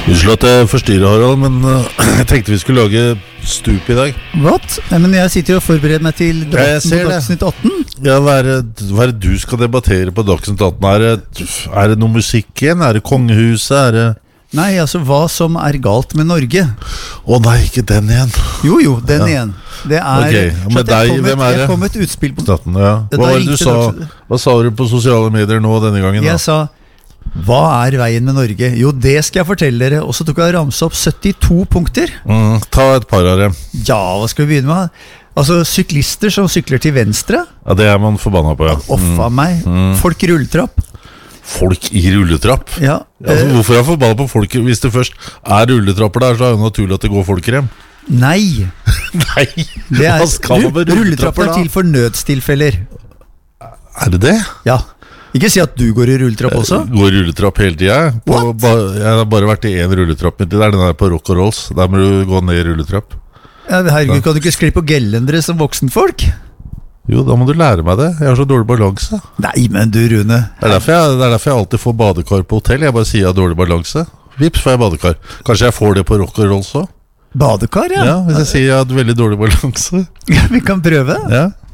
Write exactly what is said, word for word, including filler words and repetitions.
Unnskyld at jeg forstyrrer, Harald, men uh, jeg tenkte vi skulle lage stup i dag. What? Nei, men jeg sitter jo og forbereder meg til debatten på Dagsnytt atten. Ja, hva er, det, hva er det du skal debattere på Dagsnytt atten? Er det, er det noe musikk igjen? Er det kongehuset? Er det... Nei, altså hva som er galt med Norge. Å nei, ikke den igjen. Jo, jo, den ja. igjen. Det er... Ok, med deg, kom et, hvem er det? Jeg kom et utspill på... Staten, ja. Hva var det du sa? Hva sa du på sosiale medier nå denne gangen? Da? Jeg sa... Hva er veien med Norge? Jo, det skal jeg fortelle dere. Og så tok jeg ramse opp syttito punkter. Mm, ta et par av dem. Ja, hva skal vi begynne med? Altså, syklister som sykler til venstre. Ja, det er man forbannet på, ja. Offa mm. meg. Mm. Folk i rulletrapp. Folk i rulletrapp? Ja. Altså, hvorfor er jeg forbannet på folk? Hvis det først er rulletrapper der, så er det naturlig at det går folk hjem. Nei. Nei, det er, hva skal man med rulletrapper da? Er til for nødstilfeller. Er det det? Ja. Ikke si at du går i rulletrapp også. Jeg går i rulletrapp hele tiden. Ba, jeg har bare vært i en rulletrapp. Det er den der på Rock og Rolls. Der må du gå ned i rulletrapp. Ja, herregud, kan du ikke skli på gelendere som voksenfolk? Jo, da må du lære meg det. Jeg har så dårlig balanse. Nei, men du, Rune. Det er derfor jeg, det er derfor jeg alltid får badekar på hotell. Jeg bare sier jeg har dårlig balanse. Vips, får jeg badekar. Kanskje jeg får det på Rock og Rolls også? Badekar, ja. Ja, hvis jeg sier jeg har veldig dårlig balanse. Ja, vi kan prøve. Ja.